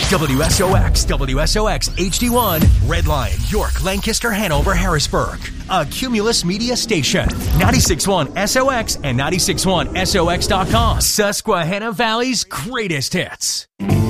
WSOX, HD1, Redline, York, Lancaster, Hanover, Harrisburg. A Cumulus Media station. 96.1 SOX and 96.1SOX.com. Susquehanna Valley's greatest hits.